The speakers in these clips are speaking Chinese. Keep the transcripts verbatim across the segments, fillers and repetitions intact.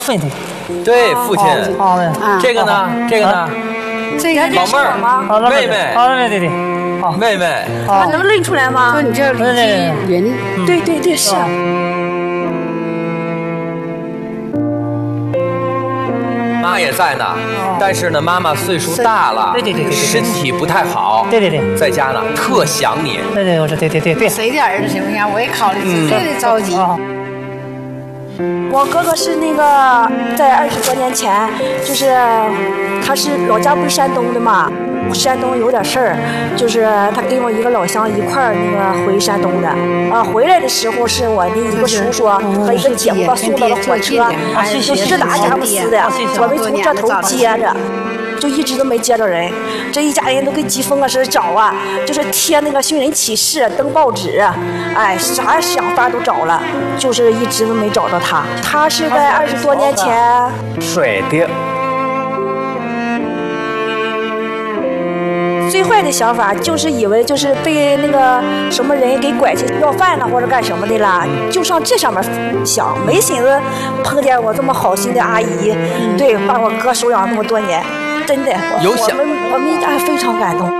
父亲。 对，父亲。 好的。 这个呢？这个呢？ 这个老妹儿，妹妹。 好，对对对。好， 妹妹。 他能认出来吗？说你这李继云。对对对，是。 妈也在呢，但是呢，妈妈岁数大了， 对对对对， 身体不太好， 对对对， 在家呢，特想你。 对对，我说对对对对。 谁的儿子行不行？我也考虑，这得着急。 我哥哥是那个在二十多年前，就是他是老家不是山东的嘛，山东有点事儿，就是他跟我一个老乡一块儿那个回山东的，啊，回来的时候是我的一个叔叔和一个姐夫送到了火车，就一直打家们似的，我们从这头接着。就一直都没接着人，这一家人都跟疾风啊似的找啊，就是贴那个寻人启事、登报纸，哎，啥想法都找了，就是一直都没找到他。他是在二十多年前摔的。 最坏的想法就是以为就是被那个什么人给拐去要饭了或者干什么的了，就上这上面想，没寻思碰见我这么好心的阿姨，嗯、对，把我哥收养那么多年。真的， 有想我们我们一家非常感动。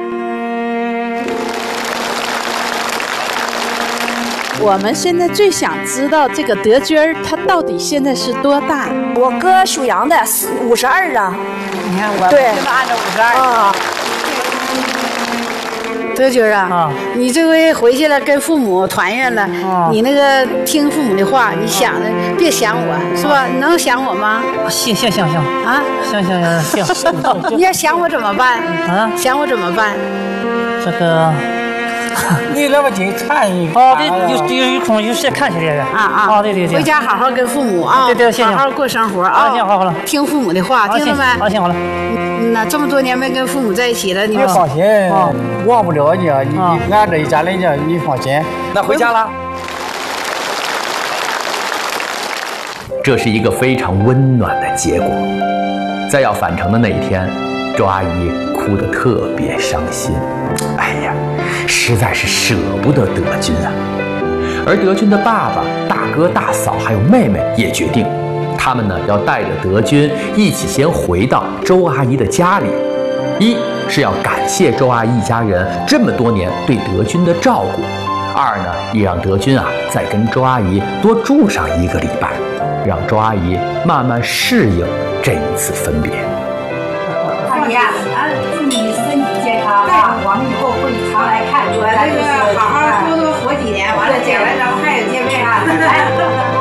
我们现在最想知道这个德军儿他到底现在是多大？ 我哥属羊的，五十二了。 你看我对， 就按照五十二啊。 德军啊，啊你这回回去了，跟父母团圆了，啊、你那个听父母的话，你想着别想我，是吧？你能想我吗？ 行行行行啊， 行行行行。 你要想我怎么办？ 啊， 想我怎么办？ 这个。 你那么近看一看。 哦，对，有有有空有时间看去这个。 啊啊！ 哦，对对对。 回家好好跟父母啊， 对对， 好好过生活啊。 行，好好了。 听父母的话，听着没？ 好，行好了。 嗯呐，这么多年没跟父母在一起了，你你放心，忘不了你，你俺这一家人家，你放心。 那回家了。 这是一个非常温暖的结果。在要返程的那一天，周阿姨哭得特别伤心。哎呀，实在是舍不得德军啊。而德军的爸爸、大哥、大嫂还有妹妹也决定，他们呢要带着德军一起先回到周阿姨的家里。一是要感谢周阿姨一家人这么多年对德军的照顾；二呢，也让德军啊再跟周阿姨多住上一个礼拜，让周阿姨慢慢适应这一次分别。 阿姨啊，祝你身体健康啊！我们以后会常来看你。 我这个好好多多活几年，完了将来咱们还有见面啊！